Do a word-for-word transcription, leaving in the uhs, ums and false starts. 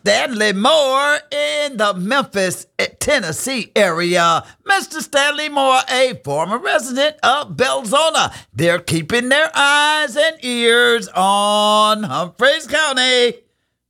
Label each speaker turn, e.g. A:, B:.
A: Stanley Moore in the Memphis, Tennessee area. Mister Stanley Moore, a former resident of Belzona. They're keeping their eyes and ears on Humphreys County.